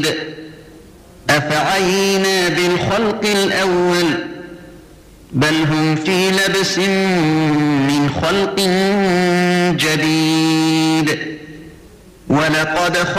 جديد أفعينا بالخلق الأول بل هم في لبس من خلق جديد ولقد